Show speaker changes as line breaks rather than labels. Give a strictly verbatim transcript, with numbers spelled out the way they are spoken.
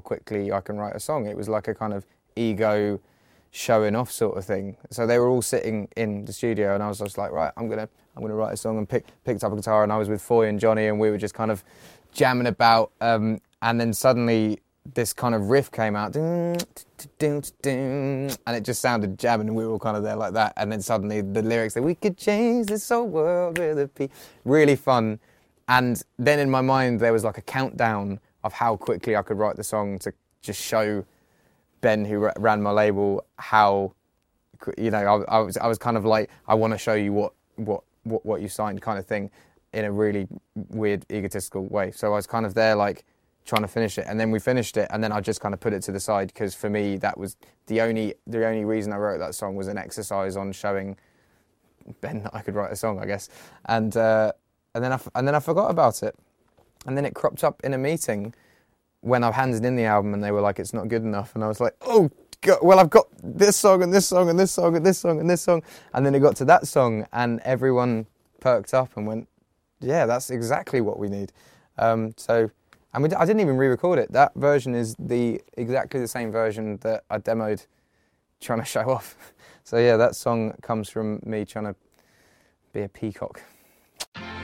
quickly I can write a song. It was like a kind of ego showing off sort of thing. So they were all sitting in the studio, and I was just like, right, I'm gonna I'm gonna write a song, and pick, picked up a guitar, and I was with Foy and Johnny, and we were just kind of jamming about, um, and then suddenly this kind of riff came out, and it just sounded jamming, and we were all kind of there like that, and then suddenly the lyrics that we could change this whole world with a P, really fun. And then in my mind there was like a countdown of how quickly I could write the song to just show Ben, who ran my label, how, you know, I, I was I was kind of like, I want to show you what what what what you signed, kind of thing, in a really weird egotistical way. So I was kind of there like trying to finish it, and then we finished it, and then I just kind of put it to the side, because for me that was the only the only reason I wrote that song was an exercise on showing Ben that I could write a song, I guess. And uh, and then I and then I forgot about it, and then it cropped up in a meeting when I handed in the album, and they were like, "It's not good enough," and I was like, "Oh God, well, I've got this song and this song and this song and this song and this song," and then it got to that song, and everyone perked up and went, "Yeah, that's exactly what we need." Um, so. And we, I didn't even re-record it. That version is the exactly the same version that I demoed trying to show off. So yeah, that song comes from me trying to be a peacock.